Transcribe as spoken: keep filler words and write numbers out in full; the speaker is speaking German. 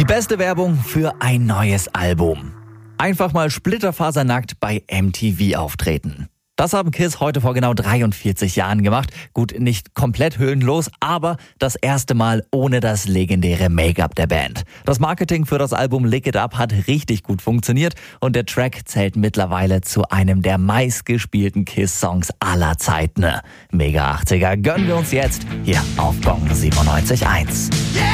Die beste Werbung für ein neues Album. Einfach mal splitterfasernackt bei M T V auftreten. Das haben Kiss heute vor genau dreiundvierzig Jahren gemacht. Gut, nicht komplett höhenlos, aber das erste Mal ohne das legendäre Make-up der Band. Das Marketing für das Album Lick It Up hat richtig gut funktioniert und der Track zählt mittlerweile zu einem der meistgespielten Kiss-Songs aller Zeiten. Mega achtziger gönnen wir uns jetzt hier auf Gong siebenundneunzig Komma eins. Yeah!